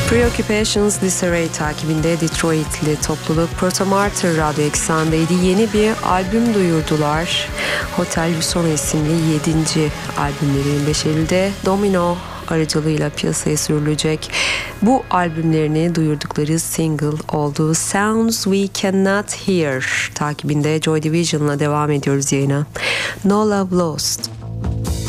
Preoccupations Disarray takibinde Detroitli topluluk Protomartyr Radyo Eksen'deydi. Yeni bir albüm duyurdular. Hotel Lusona isimli 7. albümleri 25 Eylül'de Domino aracılığıyla piyasaya sürülecek. Bu albümlerini duyurdukları single olduğu Sounds We Cannot Hear takibinde Joy Division'la devam ediyoruz yayına. No Love Lost.